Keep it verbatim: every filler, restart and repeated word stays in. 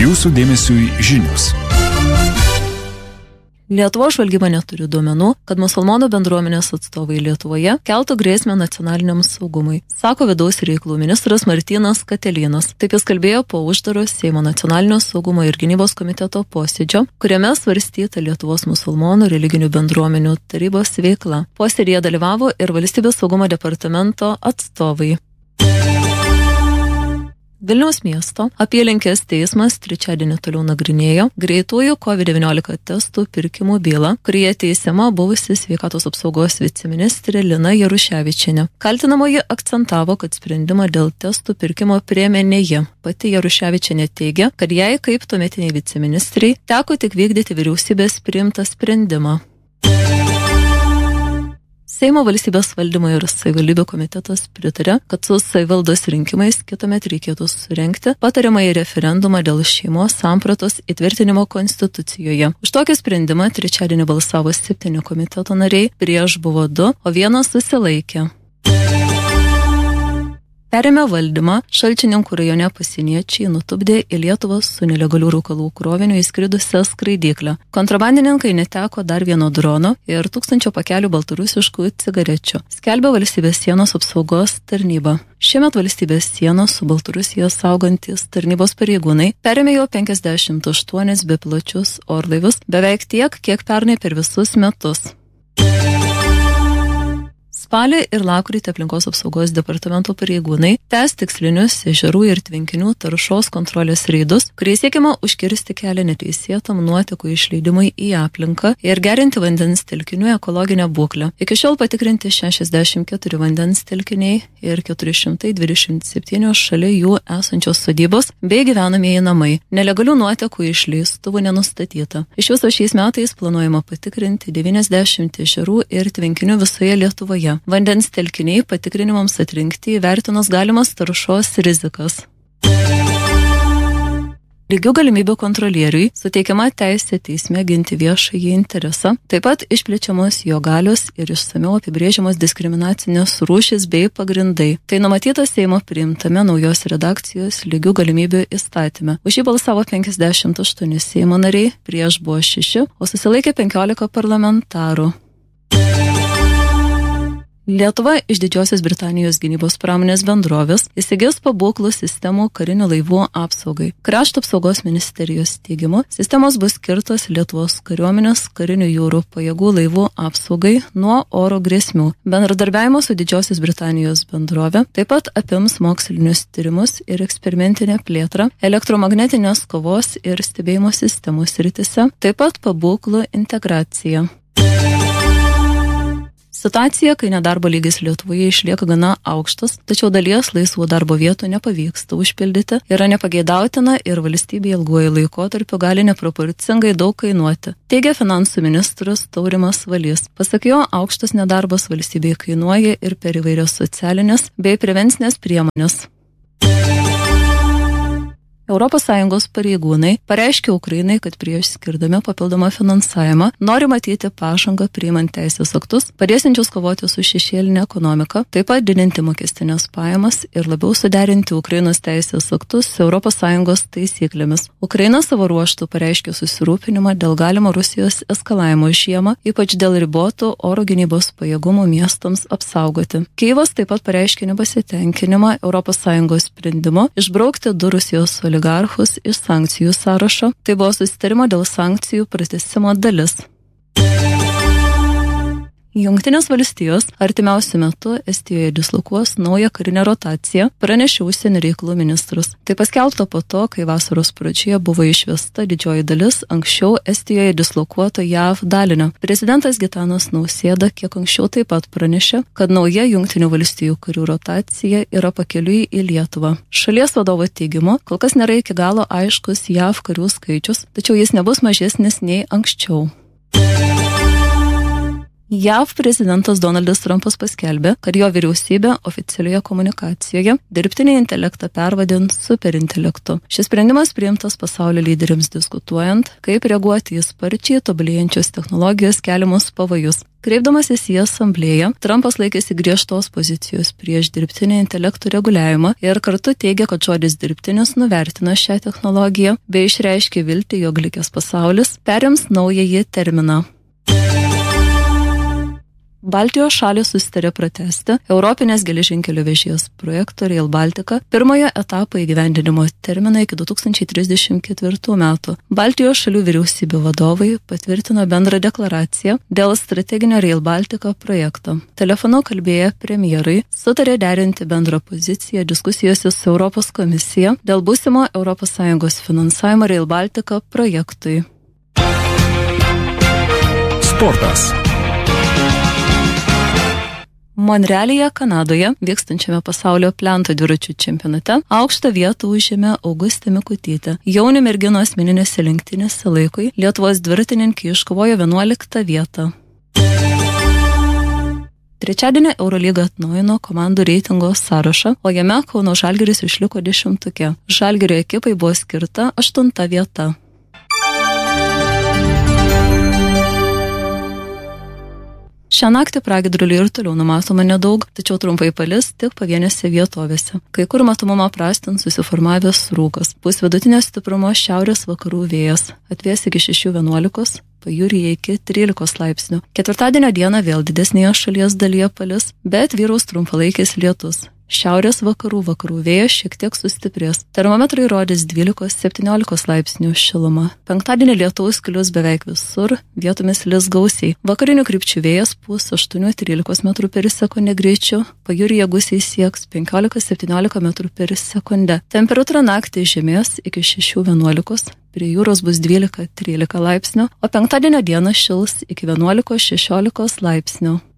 Jūsų dėmesiui žinios. Lietuvos žvalgyba neturi duomenų, kad musulmonų bendruomenės atstovai Lietuvoje keltų grėsmę nacionaliniam saugumui, sako vidaus reikalų ministras Martynas Katelynas. Taip jis kalbėjo po uždaro Seimo nacionalinio saugumo ir gynybos komiteto posėdžio, kuriame svarstyta Lietuvos musulmonų religinių bendruomenių tarybos veikla. Posėdyje dalyvavo ir Valstybės saugumo departamento atstovai. Vilniaus miesto apylinkės teismas trečiadienį toliau nagrinėjo greitųjų kovid devyniolika testų pirkimų bylą, kurioje teisiama buvusi sveikatos apsaugos viceministrė Lina Jaruševičienė. Kaltinamoji akcentavo, kad sprendimą dėl testų pirkimo priėmė ne ji. Pati Jaruševičienė teigia, kad jai kaip tuometiniai viceministrai teko tik vykdyti vyriausybės priimtą sprendimą. Seimo valstybės valdymo ir savivaldybių komitetas pritarė, kad su savivaldos rinkimais kitąmet reikėtų surengti patariamąjį referendumą dėl šeimos sampratos įtvirtinimo Konstitucijoje. Už tokį sprendimą trečiadienį balsavo septyni komiteto nariai, prieš buvo du, o vienas susilaikė. Perėmė valdymą Šalčininkų rajone pasieniečiai nutupdė į Lietuvą su nelegalių rūkalų kroviniu įskridusią skraidyklę. Kontrabandininkai neteko dar vieno drono ir tūkstančio pakelių baltarusiškų cigarečių, skelbė Valstybės sienos apsaugos tarnyba. Šiemet Valstybės sienos su Baltarusija saugantis tarnybos pareigūnai perėmė jau penkiasdešimt aštuonis bepiločius orlaivius, beveik tiek, kiek pernai per visus metus. Spalį ir lapkritį aplinkos apsaugos departamento pareigūnai tęs tikslinius ežerų ir tvenkinių taršos kontrolės reidus, kuriais siekiama užkirsti kelią neteisėtam nuotekų išleidimui į aplinką ir gerinti vandens telkinių ekologinę būklę. Iki šiol patikrinti šešiasdešimt keturi vandens telkiniai ir keturi šimtai dvidešimt septyni šalia jų esančios sodybos bei gyvenamieji namai. Nelegalių nuotekų išleistuvų nenustatyta. Iš viso šiais metais planuojama patikrinti devyniasdešimt ežerų ir tvenkinių visoje Lietuvoje. Vandens telkiniai patikrinimams atrinkti įvertinus galimas taršos rizikas. Lygių galimybių kontrolieriui suteikiama teisė teisme ginti viešąjį interesą, taip pat išplečiamos jo galios ir išsamiau apibrėžiamos diskriminacinės rūšys bei pagrindai. Tai numatyta Seimo priimtame naujos redakcijos lygių galimybių įstatyme. Už jį balsavo penkiasdešimt aštuoni Seimo nariai, prieš buvo šeši, o susilaikė penkiolika parlamentarų. Lietuva iš Didžiosios Britanijos gynybos pramonės bendrovės įsigis pabūklų sistemų karinių laivų apsaugai. Krašto apsaugos ministerijos teigimu, sistemos bus skirtos Lietuvos kariuomenės karinių jūrų pajėgų laivų apsaugai nuo oro grėsmių. Bendradarbiavimo su Didžiosios Britanijos bendrovė taip pat apims mokslinius tyrimus ir eksperimentinę plėtrą elektromagnetinės kovos ir stebėjimo sistemų srityse, taip pat pabūklų integraciją. Situacija, kai nedarbo lygis Lietuvoje išlieka gana aukštas, tačiau dalies laisvų darbo vietų nepavyksta užpildyti, yra nepageidautina ir valstybė ilguoju laikotarpiu gali neproporcingai daug kainuoti, teigia finansų ministras Taurimas Valys. Pasak jo, aukštas nedarbas valstybėje kainuoja ir per įvairias socialinės bei prevencinės priemonės. Europos Sąjungos pareigūnai pareiškė Ukrainai, kad prieš skirdami papildomą finansavimą nori matyti pažangą priimant teisės aktus, padėsiančius kovoti su šešėlinė ekonomika, taip pat didinti mokestinės pajamas ir labiau suderinti Ukrainos teisės aktus su Europos Sąjungos taisyklėmis. Ukraina savo ruožtų pareiškė susirūpinimą dėl galimo Rusijos eskalavimo žiemą, ypač dėl ribotų oro gynybos pajėgumų miestams apsaugoti. Kijevas taip pat pareiškė nepasitenkinimą Europos Sąjungos sprendimu išbraukti du Rusijos oligarchus iš sankcijų sąrašo. Tai buvo susitarimo dėl sankcijų pratęsimo dalis. Jungtinės valstijos artimiausiu metu Estijoje dislokuos naują karinę rotaciją, pranešė užsienio reikalų ministras. Tai paskelbta po to, kai vasaros pradžioje buvo išvesta didžioji dalis anksčiau Estijoje dislokuoto J A V dalinio. Prezidentas Gitanas Nausėda kiek anksčiau taip pat pranešė, kad nauja Jungtinių valstijų karių rotacija yra pakeliui į Lietuvą. Šalies vadovo teigimu, kol kas nėra iki galo aiškus J A V karių skaičius, tačiau jis nebus mažesnis nei anksčiau. J A V prezidentas Donaldas Trumpas paskelbė, kad jo vyriausybė oficialioje komunikacijoje dirbtinį intelektą pervadins superintelektu. Šis sprendimas priimtas pasaulio lyderiams diskutuojant, kaip reaguoti į sparčiai tobulėjančios technologijos keliamus pavojus. Kreipdamasis į asamblėją, Trumpas laikėsi griežtos pozicijos prieš dirbtinį intelektų reguliavimą ir kartu teigia, kad žodis dirbtinis nuvertina šią technologiją bei išreiškė viltį, jog likęs pasaulis perims naująjį terminą. Baltijos šalys susitarė pratęsti Europinės geležinkelio vežėjos projekto Rail Baltica pirmojo etapo įgyvendinimo terminą iki du tūkstančiai trisdešimt ketvirtų metų. Baltijos šalių vyriausybių vadovai patvirtino bendrą deklaraciją dėl strateginio Rail Baltica projekto. Telefonu kalbėję premjerai sutarė derinti bendrą poziciją diskusijose su Europos komisija dėl būsimo Europos Sąjungos finansavimo Rail Baltica projektui. Sportas. Monrealyje, Kanadoje, vykstančiame pasaulio plento dviračių čempionate, aukštą vietą užėmė Augustė Mikutytė. Jaunių merginų asmeninėse lenktynėse laikui Lietuvos dviratininkai iškovojo vienuoliktą vietą. Trečiadienį Eurolyga atnaujino komandų reitingo sąrašą, o jame Kauno Žalgiris išliko dešimtuke. Žalgirio ekipai buvo skirta aštunta vieta. Šią naktį pragiedrulių ir toliau numatoma nedaug, tačiau trumpai palis tik pavienėse vietovėse. Kai kur matomumą prastins susiformavęs rūkas. Pūs vidutinio stiprumo šiaurės vakarų vėjas. Atvės iki šešių vienuolikos, pajūryje iki trylikos laipsnių. Ketvirtadienio dieną vėl didesnėje šalies dalyje palis, bet vyraus trumpalaikis lietus. Šiaurės vakarų vakarų vėjas šiek tiek sustiprės. Termometrai rodys dvylikos septyniolikos laipsnių šilumą. Penktadienį lietaus klius beveik visur, vietomis lis gausiai. Vakarinių krypčių vėjas pūs aštuoni trylikos metrų per sekundę greičiu, pajūryje gūsiai sieks penkiolika septyniolika metrų per sekundę. Temperatūra naktį žemės iki šešių vienuolikos, prie jūros bus dvylika trylika laipsnių, o penktadienio dieną šils iki vienuolikos šešiolikos laipsnių.